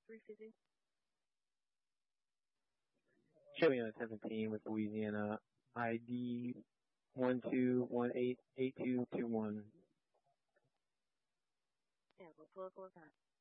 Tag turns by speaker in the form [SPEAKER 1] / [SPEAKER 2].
[SPEAKER 1] 350.
[SPEAKER 2] Chevy on 17 with Louisiana, ID 12188221.
[SPEAKER 1] Yeah, we'll pull it one time.